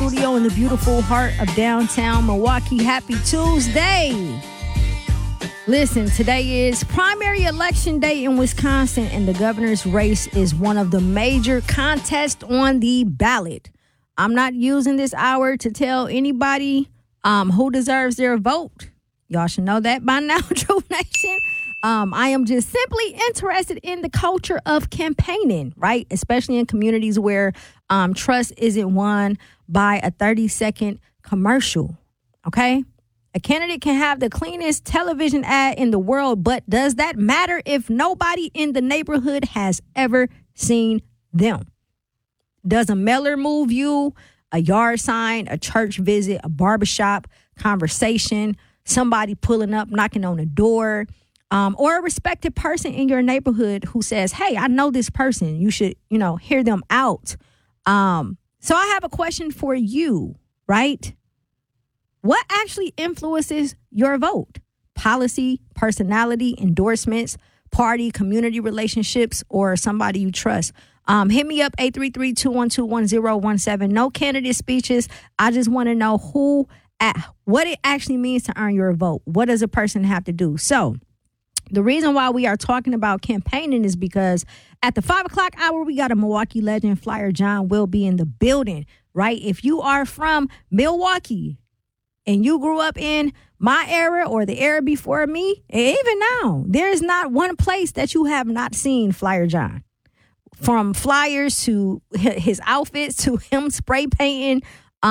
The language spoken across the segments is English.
studio in the beautiful heart of downtown Milwaukee. Happy Tuesday. Listen, today is primary election day in Wisconsin, and the governor's race is one of the major contests on the ballot. I'm not using this hour to tell anybody who deserves their vote. Y'all should know that by now, True Nation. I am just simply interested in the culture of campaigning, right? Especially in communities where trust isn't won by a 30-second commercial, okay? A candidate can have the cleanest television ad in the world, but does that matter if nobody in the neighborhood has ever seen them? Does a mailer move you? A yard sign, a church visit, a barbershop conversation, somebody pulling up, knocking on the door, or a respected person in your neighborhood who says, hey, I know this person. You should, hear them out. So I have a question for you, right? What actually influences your vote? Policy, personality, endorsements, party, community relationships, or somebody you trust? Hit me up, 833-212-1017. No candidate speeches. I just want to know what it actually means to earn your vote. What does a person have to do? So the reason why we are talking about campaigning is because at the 5 o'clock hour, we got a Milwaukee legend. Flyer John will be in the building, right? If you are from Milwaukee and you grew up in my era or the era before me, even now, there is not one place that you have not seen Flyer John. From flyers to his outfits to him spray painting,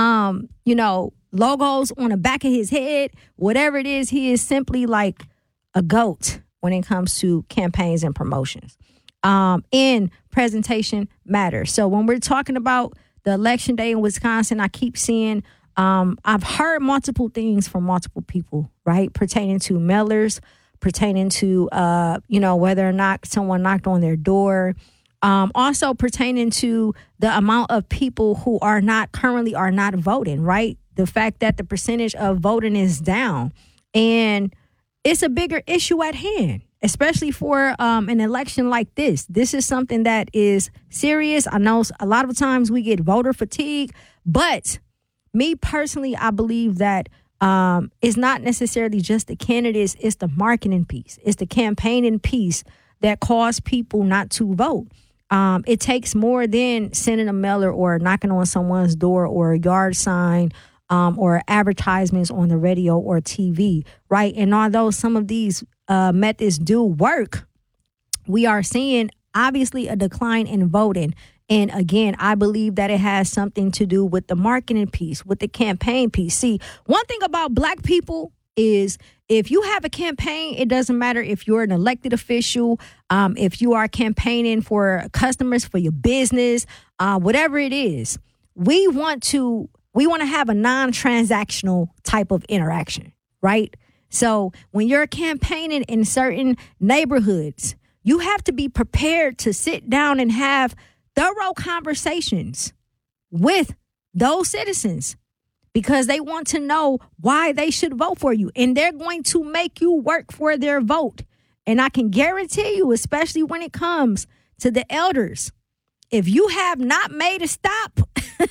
logos on the back of his head, whatever it is, he is simply like a goat when it comes to campaigns and promotions. In presentation matters. So when we're talking about the election day in Wisconsin, I keep seeing, I've heard multiple things from multiple people, right? Pertaining to mailers, pertaining to, whether or not someone knocked on their door. Also pertaining to the amount of people who are not voting, right? The fact that the percentage of voting is down. And it's a bigger issue at hand, especially for an election like this. This is something that is serious. I know a lot of times we get voter fatigue, but me personally, I believe that it's not necessarily just the candidates. It's the marketing piece. It's the campaigning piece that cause people not to vote. It takes more than sending a mailer or knocking on someone's door or a yard sign or advertisements on the radio or TV, right? And although some of these methods do work, we are seeing obviously a decline in voting. And again, I believe that it has something to do with the marketing piece, with the campaign piece. See, one thing about Black people is if you have a campaign, it doesn't matter if you're an elected official, if you are campaigning for customers, for your business, whatever it is, we want to have a non-transactional type of interaction, right? So when you're campaigning in certain neighborhoods, you have to be prepared to sit down and have thorough conversations with those citizens, because they want to know why they should vote for you. And they're going to make you work for their vote. And I can guarantee you, especially when it comes to the elders, if you have not made a stop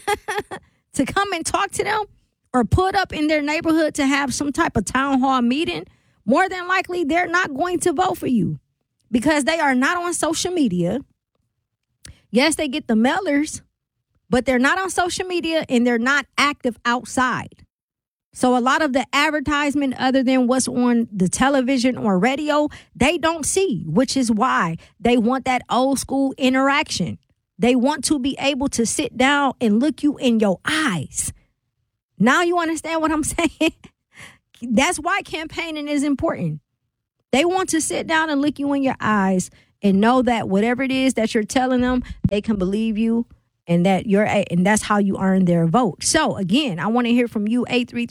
to come and talk to them or put up in their neighborhood to have some type of town hall meeting, more than likely they're not going to vote for you because they are not on social media. Yes, they get the mailers, but they're not on social media and they're not active outside. So a lot of the advertisement, other than what's on the television or radio, they don't see, which is why they want that old school interaction. They want to be able to sit down and look you in your eyes. Now you understand what I'm saying? That's why campaigning is important. They want to sit down and look you in your eyes and know that whatever it is that you're telling them, they can believe you. And that's how you earn their vote. So, again, I want to hear from you,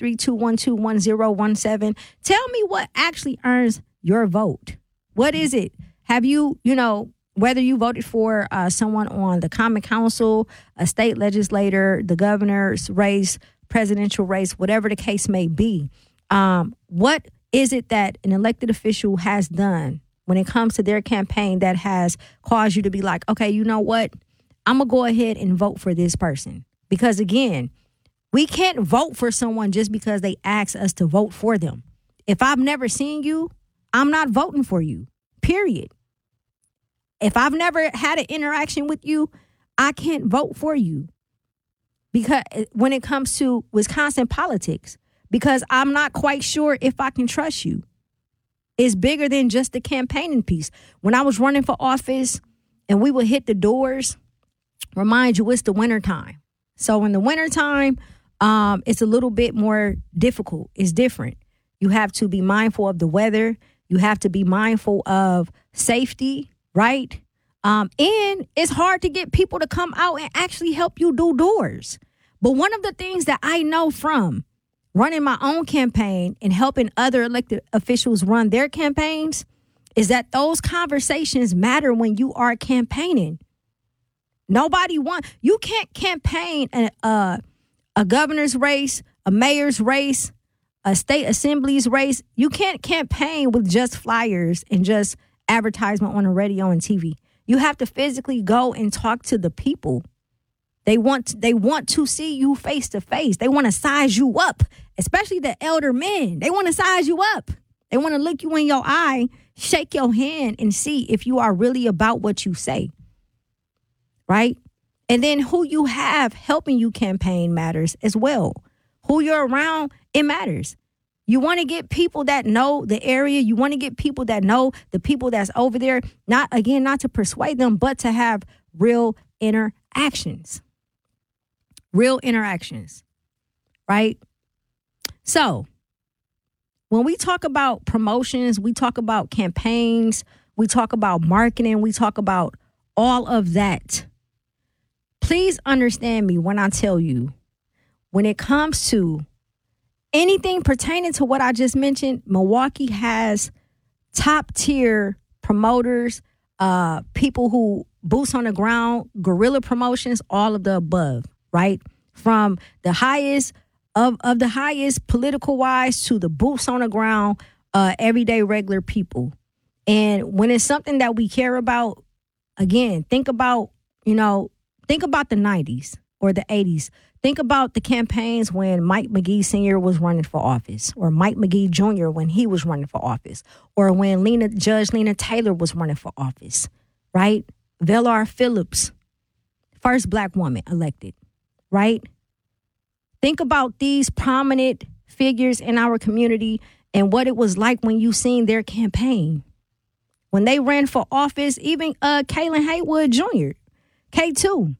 833-212-1017. Tell me what actually earns your vote. What is it? Have you, whether you voted for someone on the Common Council, a state legislator, the governor's race, presidential race, whatever the case may be, what is it that an elected official has done when it comes to their campaign that has caused you to be like, okay, you know what? I'm going to go ahead and vote for this person. Because, again, We can't vote for someone just because they ask us to vote for them. If I've never seen you, I'm not voting for you, period. If I've never had an interaction with you, I can't vote for you. Because when it comes to Wisconsin politics, because I'm not quite sure if I can trust you. It's bigger than just the campaigning piece. When I was running for office and we would hit the doors, remind you it's the wintertime. So in the wintertime, it's a little bit more difficult. It's different. You have to be mindful of the weather. You have to be mindful of safety, right? And it's hard to get people to come out and actually help you do doors. But one of the things that I know from running my own campaign and helping other elected officials run their campaigns is that those conversations matter when you are campaigning. You can't campaign a governor's race, a mayor's race, a state assembly's race. You can't campaign with just flyers and just advertisement on the radio and TV. You have to physically go and talk to the people. They want to see you face to face. They want to size you up, especially the elder men. They want to size you up. They want to look you in your eye, shake your hand, and see if you are really about what you say. Right? And then who you have helping you campaign matters as well. Who you're around, it matters. You want to get people that know the area. You want to get people that know the people that's over there. Not to persuade them, but to have real interactions. Real interactions. Right? So, when we talk about promotions, we talk about campaigns, we talk about marketing, we talk about all of that. Please understand me when I tell you, when it comes to anything pertaining to what I just mentioned, Milwaukee has top tier promoters, people who boots on the ground, guerrilla promotions, all of the above, right? From the highest of the highest political wise to the boots on the ground, everyday regular people. And when it's something that we care about, again, think about the 90s or the 80s. Think about the campaigns when Mike McGee Sr. was running for office, or Mike McGee Jr. when he was running for office, or when Judge Lena Taylor was running for office, right? Velar Phillips, first black woman elected, right? Think about these prominent figures in our community and what it was like when you seen their campaign. When they ran for office, even Kalen Haywood Jr., K2,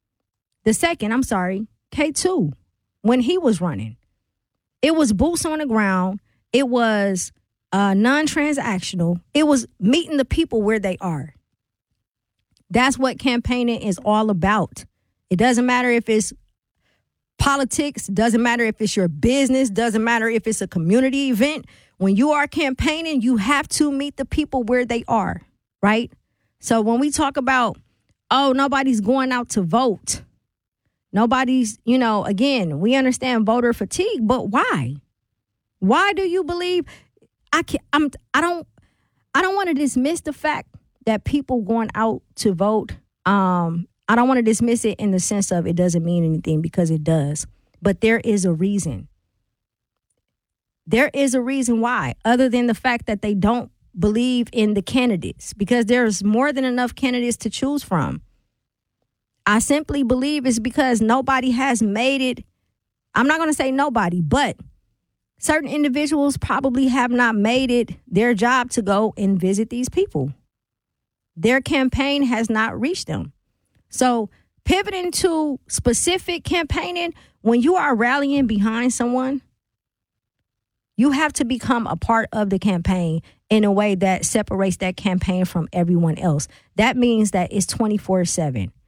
K2, when he was running. It was boots on the ground. It was non-transactional. It was meeting the people where they are. That's what campaigning is all about. It doesn't matter if it's politics, doesn't matter if it's your business, doesn't matter if it's a community event. When you are campaigning, you have to meet the people where they are, right? So when we talk about, nobody's going out to vote, nobody's, again, we understand voter fatigue, but why? Why do you believe? I don't want to dismiss the fact that people going out to vote. I don't want to dismiss it in the sense of it doesn't mean anything, because it does. But there is a reason. There is a reason why, other than the fact that they don't believe in the candidates, because there's more than enough candidates to choose from. I simply believe it's because nobody has made it. I'm not going to say nobody, but certain individuals probably have not made it their job to go and visit these people. Their campaign has not reached them. So pivoting to specific campaigning, when you are rallying behind someone, you have to become a part of the campaign in a way that separates that campaign from everyone else. That means that it's 24/7.